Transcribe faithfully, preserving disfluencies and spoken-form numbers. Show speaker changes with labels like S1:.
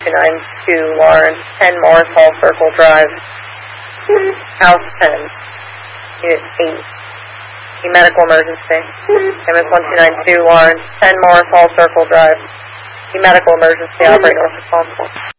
S1: two nine two, Lawrence, ten Morris Hall Circle Drive. House ten, Unit eight. A medical emergency. M S one two nine two, Lawrence, ten Morris Hall Circle Drive. A medical emergency, operator responsible.